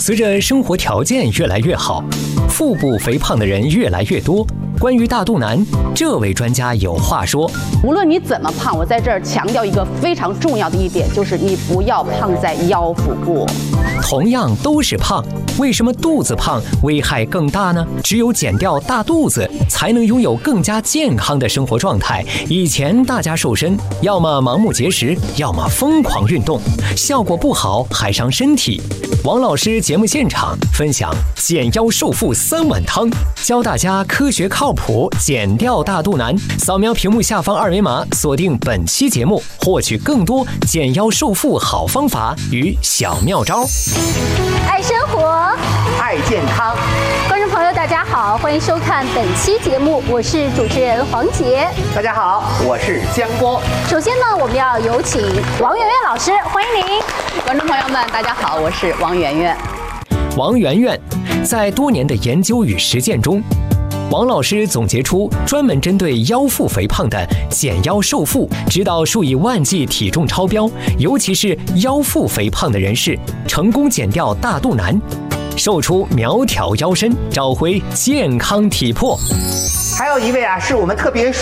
随着生活条件越来越好，腹部肥胖的人越来越多。关于大肚腩，这位专家有话说： 无论你怎么胖，我在这儿强调一个非常重要的一点，就是你不要胖在腰腹部。 同样都是胖，为什么肚子胖危害更大呢？只有减掉大肚子，才能拥有更加健康的生活状态。以前大家瘦身，要么盲目节食，要么疯狂运动，效果不好还伤身体。王老师节目现场分享减腰瘦腹3碗汤，教大家科学靠谱减掉大肚腩。扫描屏幕下方2维码，锁定本期节目，获取更多减腰瘦腹好方法与小妙招。 爱生活， 爱健康。 观众朋友大家好，欢迎收看本期节目，我是主持人黄洁。 大家好，我是江波。 首先呢，我们要有请王媛媛老师，欢迎您。 观众朋友们，大家好，我是王媛媛。 王媛媛在多年的研究与实践中，王老师总结出专门针对腰腹肥胖的减腰瘦腹，直到数以万计体重超标，尤其是腰腹肥胖的人士，成功减掉大肚腩，瘦出苗条腰身，找回健康体魄。 还有一位啊，是我们特别